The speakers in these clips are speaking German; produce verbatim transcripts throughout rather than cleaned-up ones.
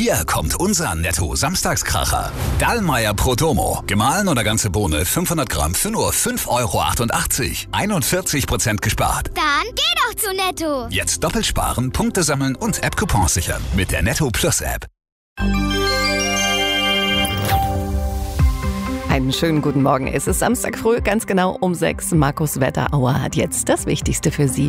Hier kommt unser Netto-Samstagskracher. Dallmayr Protomo. Gemahlen oder ganze Bohne fünfhundert Gramm für nur fünf Euro achtundachtzig. einundvierzig Prozent gespart. Dann geh doch zu Netto. Jetzt doppelt sparen, Punkte sammeln und App-Coupons sichern. Mit der Netto Plus App. Einen schönen guten Morgen. Es ist Samstag früh, ganz genau um sechs. Markus Wetterauer hat jetzt das Wichtigste für Sie.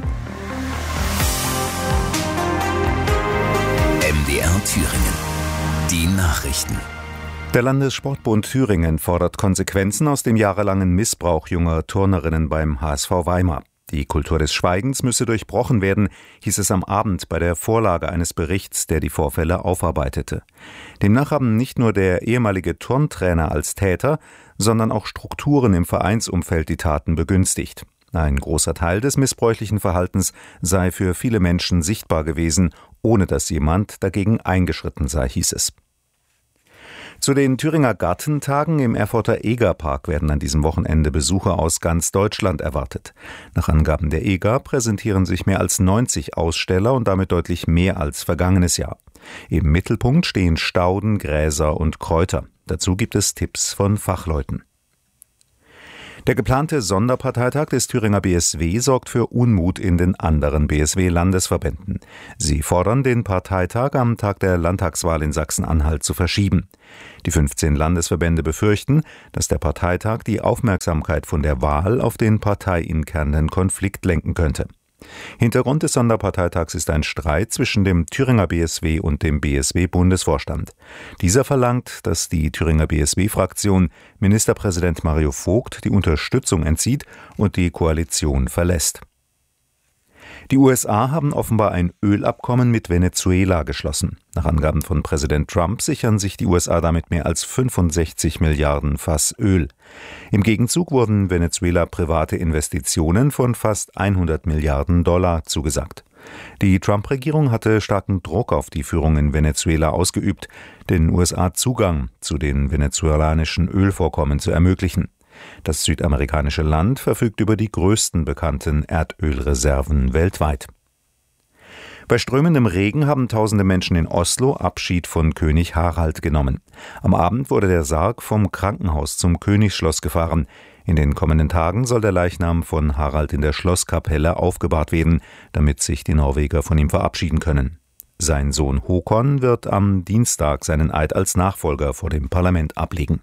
M D R Thüringen. Die Nachrichten. Der Landessportbund Thüringen fordert Konsequenzen aus dem jahrelangen Missbrauch junger Turnerinnen beim H S V Weimar. Die Kultur des Schweigens müsse durchbrochen werden, hieß es am Abend bei der Vorlage eines Berichts, der die Vorfälle aufarbeitete. Demnach haben nicht nur der ehemalige Turntrainer als Täter, sondern auch Strukturen im Vereinsumfeld die Taten begünstigt. Ein großer Teil des missbräuchlichen Verhaltens sei für viele Menschen sichtbar gewesen, ohne dass jemand dagegen eingeschritten sei, hieß es. Zu den Thüringer Gartentagen im Erfurter Egerpark werden an diesem Wochenende Besucher aus ganz Deutschland erwartet. Nach Angaben der E G A präsentieren sich mehr als neunzig Aussteller und damit deutlich mehr als vergangenes Jahr. Im Mittelpunkt stehen Stauden, Gräser und Kräuter. Dazu gibt es Tipps von Fachleuten. Der geplante Sonderparteitag des Thüringer B S W sorgt für Unmut in den anderen B S W-Landesverbänden. Sie fordern, den Parteitag am Tag der Landtagswahl in Sachsen-Anhalt zu verschieben. Die fünfzehn Landesverbände befürchten, dass der Parteitag die Aufmerksamkeit von der Wahl auf den parteiinternen Konflikt lenken könnte. Hintergrund des Sonderparteitags ist ein Streit zwischen dem Thüringer B S W und dem B S W-Bundesvorstand. Dieser verlangt, dass die Thüringer B S W-Fraktion Ministerpräsident Mario Vogt die Unterstützung entzieht und die Koalition verlässt. Die U S A haben offenbar ein Ölabkommen mit Venezuela geschlossen. Nach Angaben von Präsident Trump sichern sich die U S A damit mehr als fünfundsechzig Milliarden Fass Öl. Im Gegenzug wurden Venezuela private Investitionen von fast hundert Milliarden Dollar zugesagt. Die Trump-Regierung hatte starken Druck auf die Führung in Venezuela ausgeübt, den U S A Zugang zu den venezolanischen Ölvorkommen zu ermöglichen. Das südamerikanische Land verfügt über die größten bekannten Erdölreserven weltweit. Bei strömendem Regen haben tausende Menschen in Oslo Abschied von König Harald genommen. Am Abend wurde der Sarg vom Krankenhaus zum Königsschloss gefahren. In den kommenden Tagen soll der Leichnam von Harald in der Schlosskapelle aufgebahrt werden, damit sich die Norweger von ihm verabschieden können. Sein Sohn Håkon wird am Dienstag seinen Eid als Nachfolger vor dem Parlament ablegen.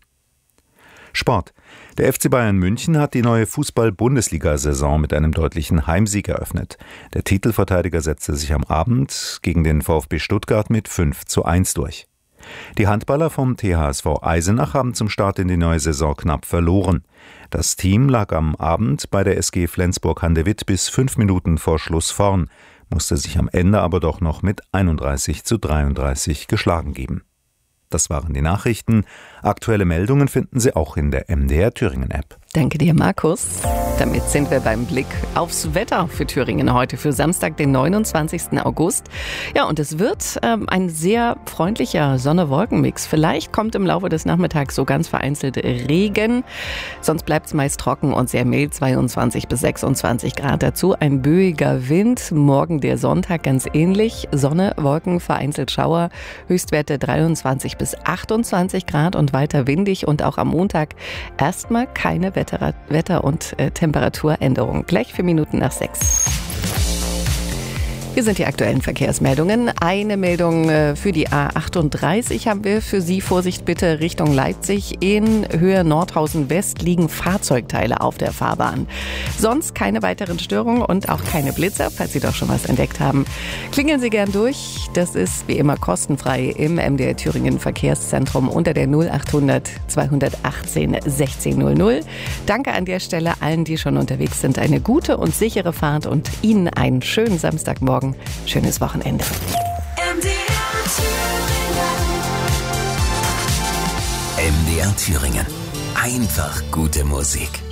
Sport. Der F C Bayern München hat die neue Fußball-Bundesliga-Saison mit einem deutlichen Heimsieg eröffnet. Der Titelverteidiger setzte sich am Abend gegen den VfB Stuttgart mit fünf zu eins durch. Die Handballer vom T H S V Eisenach haben zum Start in die neue Saison knapp verloren. Das Team lag am Abend bei der S G Flensburg-Handewitt bis fünf Minuten vor Schluss vorn, musste sich am Ende aber doch noch mit einunddreißig zu dreiunddreißig geschlagen geben. Das waren die Nachrichten. Aktuelle Meldungen finden Sie auch in der M D R Thüringen App. Danke dir, Markus. Damit sind wir beim Blick aufs Wetter für Thüringen heute, für Samstag, den neunundzwanzigsten August. Ja, und es wird ähm, ein sehr freundlicher Sonne-Wolken-Mix. Vielleicht kommt im Laufe des Nachmittags so ganz vereinzelt Regen. Sonst bleibt es meist trocken und sehr mild, zweiundzwanzig bis sechsundzwanzig Grad. Dazu ein böiger Wind. Morgen der Sonntag ganz ähnlich. Sonne, Wolken, vereinzelt Schauer. Höchstwerte dreiundzwanzig bis achtundzwanzig Grad und weiter windig. Und auch am Montag erstmal keine Wetter- Wetter- und äh, Temperaturänderung. Gleich vier Minuten nach sechs. Hier sind die aktuellen Verkehrsmeldungen. Eine Meldung für die A achtunddreißig haben wir für Sie. Vorsicht bitte Richtung Leipzig. In Höhe Nordhausen West liegen Fahrzeugteile auf der Fahrbahn. Sonst keine weiteren Störungen und auch keine Blitzer, falls Sie doch schon was entdeckt haben. Klingeln Sie gern durch. Das ist wie immer kostenfrei im M D R Thüringen Verkehrszentrum unter der null achthundert zweihundertachtzehn sechzehn null null. Danke an der Stelle allen, die schon unterwegs sind. Eine gute und sichere Fahrt und Ihnen einen schönen Samstagmorgen. Schönes Wochenende. M D R Thüringen. Einfach gute Musik.